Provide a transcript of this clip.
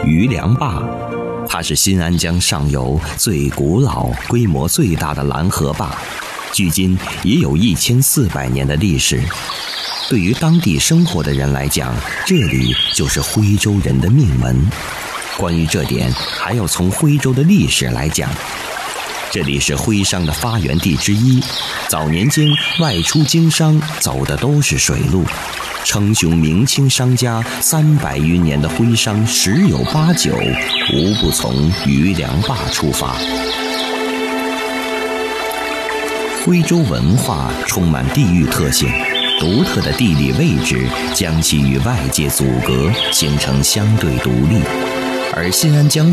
余梁坝，它是新安江上游最古老、规模最大的拦河坝，距今也有1400年的历史。对于当地生活的人来讲，这里就是徽州人的命门。关于这点，还要从徽州的历史来讲。这里是徽商的发源地之一，早年间外出经商走的都是水路，称雄明清商家300余年的徽商10有8、9无不从余梁坝出发。徽州文化充满地域特性，独特的地理位置将其与外界阻隔，形成相对独立。而新安江